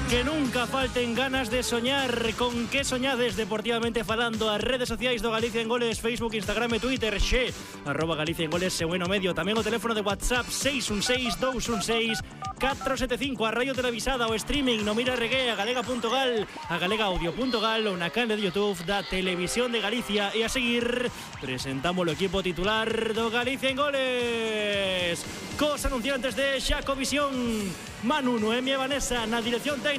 Que nunca falten ganas de soñar. Con que soñades deportivamente falando. As redes sociais do Galicia en Goles, Facebook, Instagram e Twitter, @Galicia en Goles e bueno medio. Tamén o teléfono de WhatsApp 616-216-475. A radio televisada, o streaming no Mira Regué, a galega.gal, a galegaaudio.gal ou na canle de YouTube da Televisión de Galicia. E a seguir presentamos o equipo titular do Galicia en Goles. Cos anunciantes de Xacovisión, Manu, Noemia e Vanessa na dirección técnica.